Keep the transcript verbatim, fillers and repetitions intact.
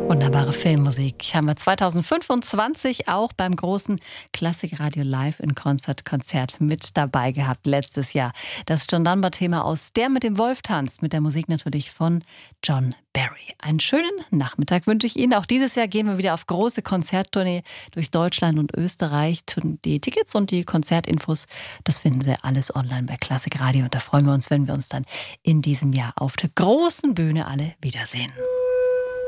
Wunderbare Filmmusik haben wir zweitausendfünfundzwanzig auch beim großen Klassikradio Live in Konzert Konzert mit dabei gehabt letztes Jahr. Das John Dunbar-Thema aus Der mit dem Wolf tanzt, mit der Musik natürlich von John Barry. Einen schönen Nachmittag wünsche ich Ihnen. Auch dieses Jahr gehen wir wieder auf große Konzerttournee durch Deutschland und Österreich. Die Tickets und die Konzertinfos, das finden Sie alles online bei Klassikradio. Und da freuen wir uns, wenn wir uns dann in diesem Jahr auf der großen Bühne alle wiedersehen.